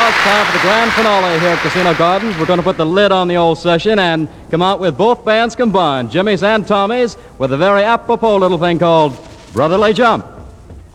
Now it's time for the grand finale here at Casino Gardens. We're going to put the lid on the old session and come out with both bands combined, Jimmy's and Tommy's, with a very apropos little thing called Brotherly Jump.